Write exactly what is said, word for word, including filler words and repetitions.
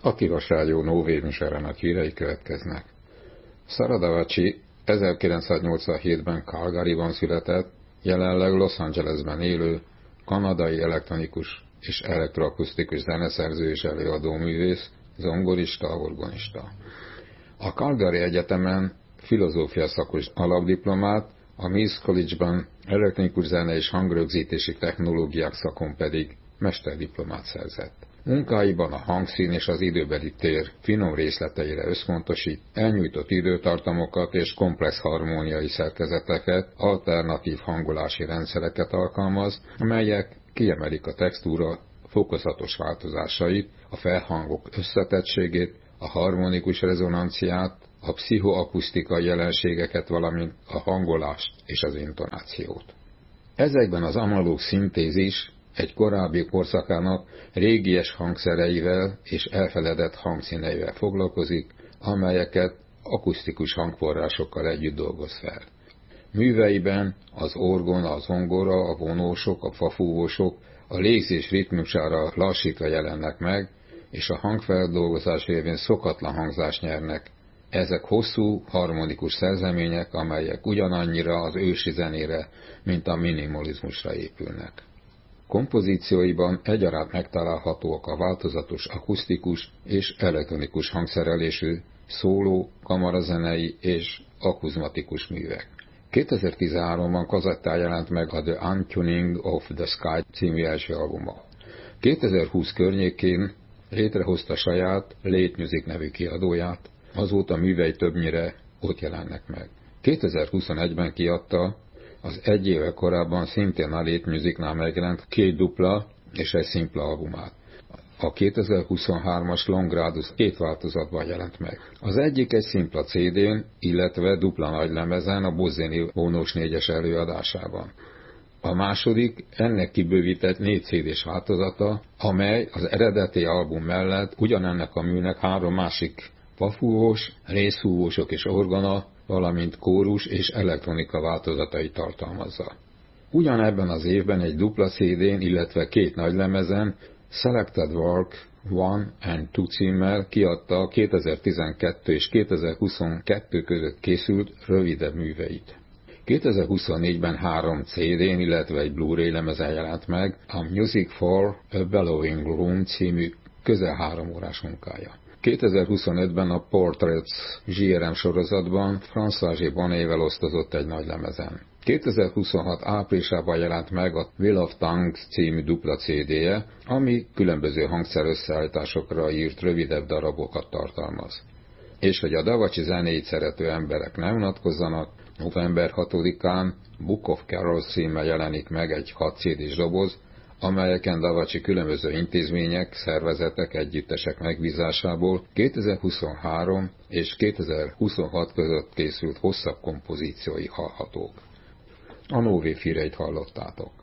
A Tilos Rádió Nové műsorának hírei következnek. Sara Davachi ezerkilencszáznyolcvanhétben Calgaryban született, jelenleg Los Angelesben élő, kanadai elektronikus és elektroakusztikus zeneszerző és előadóművész, zongorista, orgonista. A Calgary Egyetemen filozófia szakos alapdiplomát, a Mills College-ban elektronikus zene és hangrögzítési technológiák szakon pedig mesterdiplomát szerzett. Munkáiban a hangszín és az időbeli tér finom részleteire összpontosít, elnyújtott időtartamokat és komplex harmóniai szerkezeteket, alternatív hangolási rendszereket alkalmaz, amelyek kiemelik a textúra fokozatos változásait, a felhangok összetettségét, a harmonikus rezonanciát, a pszichoakusztikai jelenségeket, valamint a hangolást és az intonációt. Ezekben az analóg szintézis egy korábbi korszakának régies hangszereivel és elfeledett hangszíneivel foglalkozik, amelyeket akusztikus hangforrásokkal együtt dolgoz fel. Műveiben az orgona, a zongora, a vonósok, a fafúvósok a légzés ritmusára lassítva jelennek meg, és a hangfeldolgozás révén szokatlan hangzást nyernek. Ezek hosszú, harmonikus szerzemények, amelyek ugyanannyira az ősi zenére, mint a minimalizmusra épülnek. Kompozícióiban egyaránt megtalálhatóak a változatos akusztikus és elektronikus hangszerelésű, szóló, kamarazenei és akuzmatikus művek. kétezer-tizenháromban kazettán jelent meg a The Untuning of the Sky című első albuma. kétezer-húsz környékén létrehozta saját Late Music nevű kiadóját, azóta művei többnyire ott jelennek meg. kétezer-huszonegyben kiadta az egy évvel korábban szintén a Late Musicnál megjelent két dupla és egy szimpla albumát. A kétezer-huszonhármas Long Gradus két változatban jelent meg. Az egyik egy szimpla cé dén, illetve dupla nagylemezen a Bozzini vonós négyes előadásában. A második ennek kibővített négy cé dés változata, amely az eredeti album mellett ugyanennek a műnek három másik fafúvós, részfúvósok és orgona, valamint kórus és elektronika változatait tartalmazza. Ugyanebben az évben egy dupla cé dén, illetve két nagylemezen Selected Work one and two címmel kiadta a kétezer-tizenkettő és kétezer-huszonkettő között készült rövidebb műveit. kétezer-huszonnégyben három cé dén, illetve egy Blu-ray lemezen jelent meg a Music for a Bellowing Room című közel három órás munkája. kétezer-huszonötben a Portraits zé er em sorozatban François Bonnével osztozott egy nagy lemezen. kétezer-huszonhat áprilisában jelent meg a Wheel of Tongues című dupla cé déje, ami különböző hangszerösszeállításokra írt rövidebb darabokat tartalmaz. És hogy a Davachi zenéit szerető emberek ne unatkozzanak, november hatodikán Book of Carols címmel jelenik meg egy hat cé dés doboz, amelyeken Davachi különböző intézmények, szervezetek, együttesek megbízásából kétezer-huszonhárom és kétezer-huszonhat között készült hosszabb kompozíciói hallhatók. A Nové híreit hallottátok.